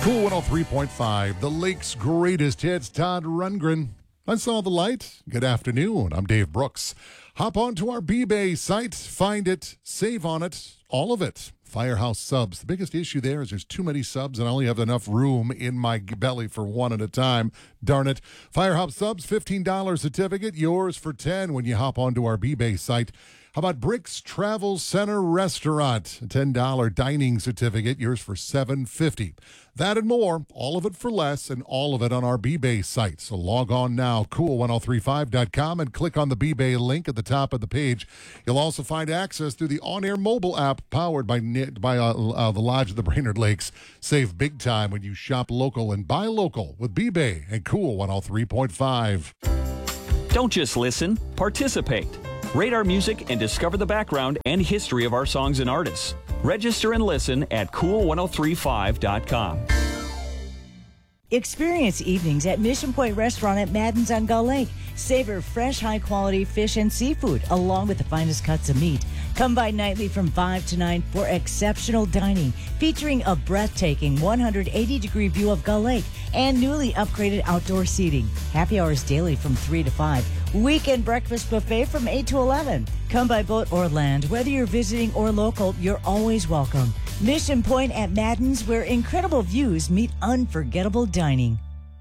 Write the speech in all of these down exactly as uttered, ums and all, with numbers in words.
Cool one oh three point five, the Lake's greatest hits, Todd Rundgren. I saw the light. Good afternoon. I'm Dave Brooks. Hop onto our B-Bay site, find it, save on it, all of it. Firehouse Subs. The biggest issue there is there's too many subs and I only have enough room in my belly for one at a time. Darn it. Firehouse Subs, fifteen dollars certificate, yours for ten dollars when you hop onto our B-Bay site. How about Bricks Travel Center Restaurant? A ten dollars dining certificate, yours for seven fifty. That and more, all of it for less, and all of it on our B-Bay site. So log on now, cool one oh three five dot com, and click on the B-Bay link at the top of the page. You'll also find access through the on-air mobile app powered by by uh, uh, the Lodge of the Brainerd Lakes. Save big time when you shop local and buy local with B-Bay and Cool one oh three point five. Don't just listen, participate. Rate our music and discover the background and history of our songs and artists. Register and listen at cool one oh three five dot com. Experience evenings at Mission Point Restaurant at Madden's on Gull Lake. Savor fresh, high-quality fish and seafood, along with the finest cuts of meat. Come by nightly from five to nine for exceptional dining, featuring a breathtaking one hundred eighty degree view of Gull Lake and newly upgraded outdoor seating. Happy hours daily from three to five. Weekend breakfast buffet from eight to eleven. Come by boat or land. Whether you're visiting or local, you're always welcome. Mission Point at Madden's, where incredible views meet unforgettable dining.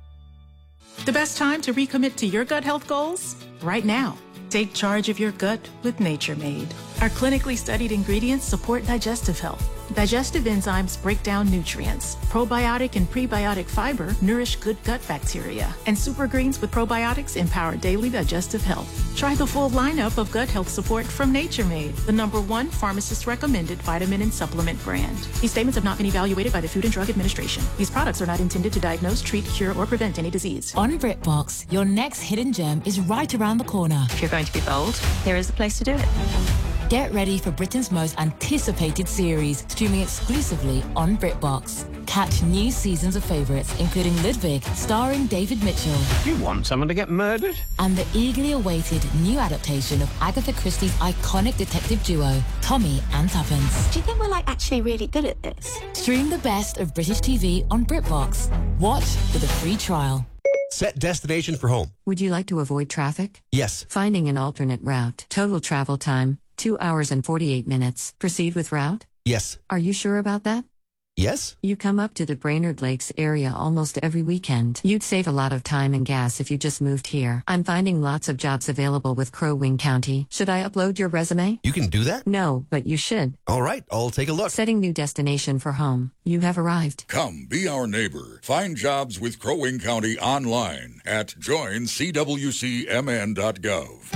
The best time to recommit to your gut health goals? Right now. Take charge of your gut with Nature Made. Our clinically studied ingredients support digestive health. Digestive enzymes break down nutrients. Probiotic and prebiotic fiber nourish good gut bacteria. And super greens with probiotics empower daily digestive health. Try the full lineup of gut health support from Nature Made, the number one pharmacist-recommended vitamin and supplement brand. These statements have not been evaluated by the Food and Drug Administration. These products are not intended to diagnose, treat, cure, or prevent any disease. On BritBox, your next hidden gem is right around the corner. If you're going to be bold, here is the place to do it. Get ready for Britain's most anticipated series, streaming exclusively on BritBox. Catch new seasons of favourites, including Ludwig, starring David Mitchell. You want someone to get murdered? And the eagerly awaited new adaptation of Agatha Christie's iconic detective duo, Tommy and Tuppence. Do you think we're like actually really good at this? Stream the best of British T V on BritBox. Watch with a free trial. Set destination for home. Would you like to avoid traffic? Yes. Finding an alternate route. Total travel time, two hours and forty-eight minutes. Proceed with route? Yes. Are you sure about that? Yes. You come up to the Brainerd Lakes area almost every weekend. You'd save a lot of time and gas if you just moved here. I'm finding lots of jobs available with Crow Wing County. Should I upload your resume? You can do that? No, but you should. All right, I'll take a look. Setting new destination for home. You have arrived. Come be our neighbor. Find jobs with Crow Wing County online at join c w c m n dot gov.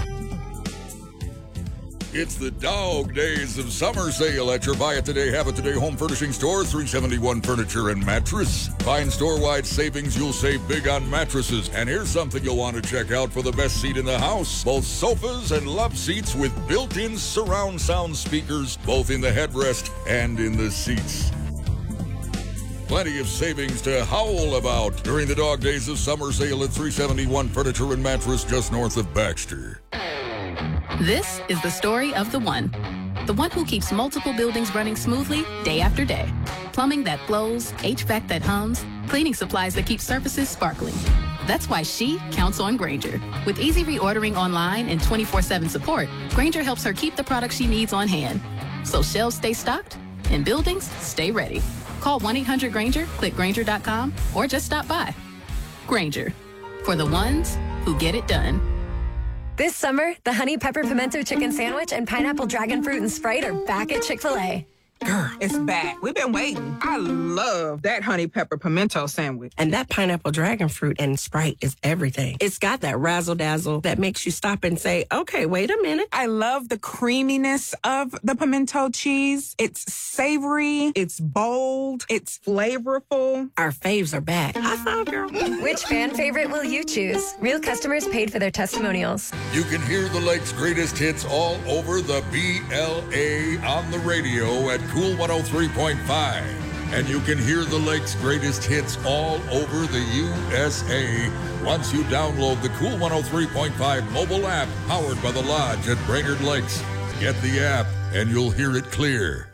It's the dog days of summer sale at your Buy It Today, Have It Today home furnishing store, three seventy-one Furniture and Mattress. Find store-wide savings, you'll save big on mattresses. And here's something you'll want to check out for the best seat in the house. Both sofas and love seats with built-in surround sound speakers, both in the headrest and in the seats. Plenty of savings to howl about during the dog days of summer sale at three seventy-one Furniture and Mattress, just north of Baxter. This is the story of the one. The one who keeps multiple buildings running smoothly day after day. Plumbing that flows, H V A C that hums, cleaning supplies that keep surfaces sparkling. That's why she counts on Grainger. With easy reordering online and twenty-four seven support, Grainger helps her keep the products she needs on hand. So shelves stay stocked and buildings stay ready. Call one eight hundred Grainger, click Grainger dot com, or just stop by. Grainger, for the ones who get it done. This summer, the Honey Pepper Pimento Chicken Sandwich and Pineapple Dragon Fruit and Sprite are back at Chick-fil-A. Girl, it's back. We've been waiting. I love that honey pepper pimento sandwich. And that pineapple dragon fruit and Sprite is everything. It's got that razzle dazzle that makes you stop and say, okay, wait a minute. I love the creaminess of the pimento cheese. It's savory. It's bold. It's flavorful. Our faves are back. High five, girl. Which fan favorite will you choose? Real customers paid for their testimonials. You can hear the Lake's greatest hits all over the B L A on the radio at Cool one oh three point five. And you can hear the Lake's greatest hits all over the U S A once you download the Cool one oh three point five mobile app powered by the Lodge at Brainerd Lakes. Get the app and you'll hear it clear.